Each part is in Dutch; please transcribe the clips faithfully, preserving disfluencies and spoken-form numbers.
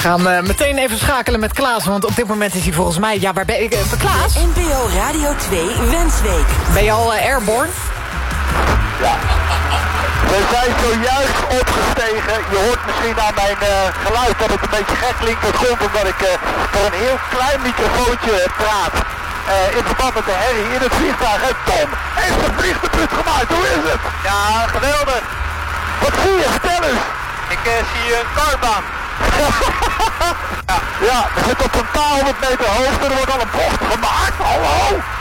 gaan uh, meteen even schakelen met Klaas, want op dit moment is hij volgens mij... Ja, waar ben ik? Uh, Klaas? N P O Radio twee Wensweek. Ben je al uh, airborne? Ja. We zijn zojuist opgestegen. Je hoort misschien aan mijn uh, geluid dat het een beetje gek klinkt. Dat komt omdat ik uh, voor een heel klein microfoontje praat. Uh, in verband met de herrie in het vliegtuig. En Tom heeft een vliegdebuut gemaakt. Hoe is het? Ja, geweldig. Wat zie je? Vertel eens. Ik uh, zie een kartbaan. ja. ja, we zitten op een paar honderd meter hoogte. Er wordt al een bocht gemaakt. Hallo.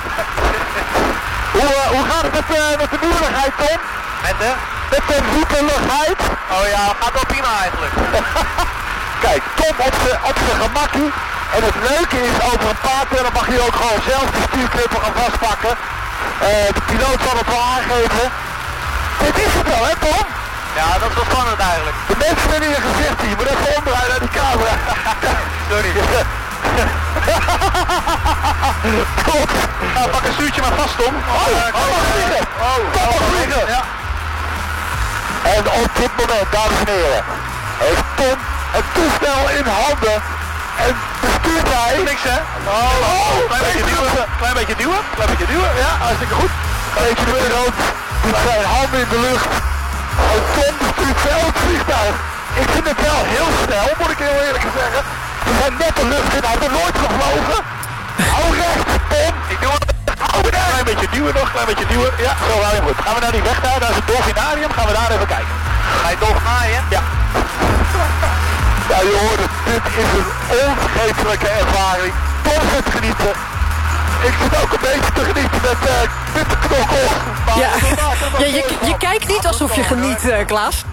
hoe, uh, hoe gaat het met, uh, met de nieuwigheid, Tom? Met de? Met de roepeligheid. Oh ja, gaat wel prima eigenlijk. Kijk, Tom op zijn op zijn gemakkie. En het leuke is, over een paar tellen mag je ook gewoon zelf de stuurknuppel gaan vastpakken. Uh, de piloot zal het wel aangeven. Dit is het wel, hè Tom? Ja, dat is wel spannend eigenlijk. De mensen in je gezicht hier, je moet even omdraaien naar die camera. Sorry. Top. Nou, pak een stuurtje maar vast, Tom. Oh, oh, oh, vliegen. Oh, Tom mag vliegen. Ja. En op dit moment, dames en heren, heeft Tom het toestel in handen. En bestuurt hij... Niks, hè? Oh, oh, klein beetje duwen. Klein beetje duwen. Klein beetje duwen, ja, hartstikke goed. Beetje de piloot doet zijn handen in de lucht. En Tom bestuurt zelf het vliegtuig. Ik vind het wel heel snel, moet ik heel eerlijk zeggen. We zijn net de lucht in, hij heeft er nooit gevlogen. Hou recht, Tom. Ik doe het. Hou recht. Klein beetje duwen nog, klein beetje duwen. Ja, zo hou je goed. Gaan we naar die weg daar, naar het dolfinarium, gaan we daar even kijken. Ga je dolfinarium? Ja. Ja, je hoort het. Dit is een onvergetelijke ervaring. Tom zit genieten. Ik zit ook een beetje te genieten met uh, witte knokkels. Ja, ja je, je kijkt niet alsof je geniet, uh, Klaas.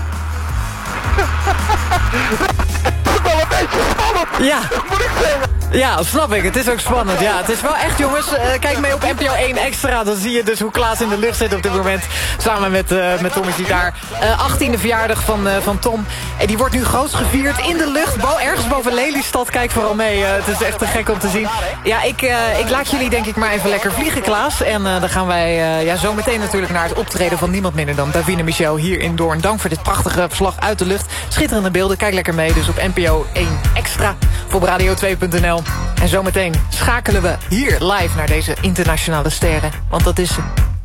Het is wel een beetje spannend. Ja. Moet ik zeggen. Ja, snap ik. Het is ook spannend. Ja, het is wel echt, jongens. Uh, kijk mee op N P O één Extra. Dan zie je dus hoe Klaas in de lucht zit op dit moment. Samen met, uh, met Tom is hij daar. Uh, achttiende verjaardag van, uh, van Tom. En die wordt nu groots gevierd in de lucht. Bo ergens boven Lelystad. Kijk vooral mee. Uh, het is echt te gek om te zien. Ja, ik, uh, ik laat jullie denk ik maar even lekker vliegen, Klaas. En uh, dan gaan wij uh, ja, zo meteen natuurlijk naar het optreden van niemand minder dan Davina Michel hier in Doorn. Dank voor dit prachtige verslag uit de lucht. Schitterende beelden. Kijk lekker mee. Dus op N P O één Extra. Voor radio twee punt n l. En zometeen schakelen we hier live naar deze internationale sterren. Want dat is ze.